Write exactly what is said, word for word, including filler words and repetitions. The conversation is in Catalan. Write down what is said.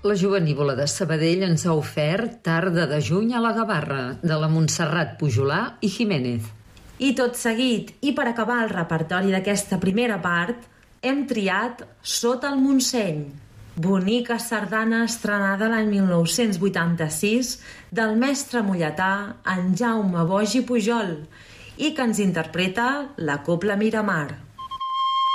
La Jovenívola de Sabadell ens ha ofert Tarda de juny a la Gavarra, de la Montserrat Pujolà i Jiménez. I tot seguit, i per acabar el repertori d'aquesta primera part, hem triat Sota el Montseny, bonica sardana estrenada l'any mil nou-cents vuitanta-sis del mestre molletà en Jaume Boix i Pujol i que ens interpreta la Cobla Miramar.